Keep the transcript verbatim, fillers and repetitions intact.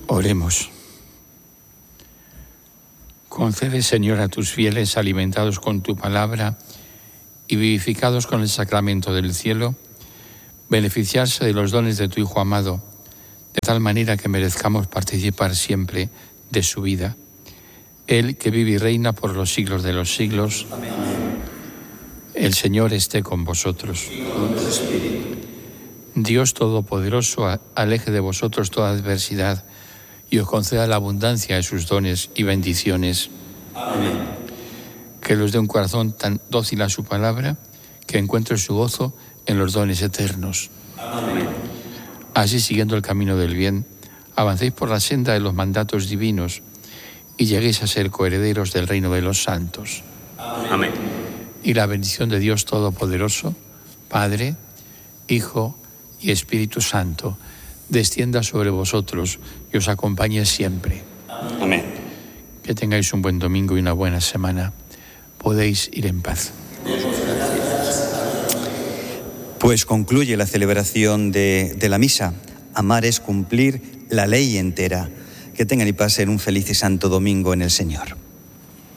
Oremos. Concede, Señor, a tus fieles, alimentados con tu palabra y vivificados con el sacramento del cielo, beneficiarse de los dones de tu Hijo amado, de tal manera que merezcamos participar siempre de su vida. Él, que vive y reina por los siglos de los siglos. Amén. El Señor esté con vosotros. Y con tu espíritu. Dios Todopoderoso, aleje de vosotros toda adversidad y os conceda la abundancia de sus dones y bendiciones. Amén. Que los dé un corazón tan dócil a su palabra, que encuentre su gozo en los dones eternos. Amén. Así, siguiendo el camino del bien, avancéis por la senda de los mandatos divinos y lleguéis a ser coherederos del reino de los santos. Amén. Y la bendición de Dios Todopoderoso, Padre, Hijo y Espíritu Santo, descienda sobre vosotros y os acompañe siempre. Amén. Que tengáis un buen domingo y una buena semana. Podéis ir en paz. Pues concluye la celebración de, de la misa. Amar es cumplir la ley entera. Que tengan y pasen un feliz y santo domingo en el Señor.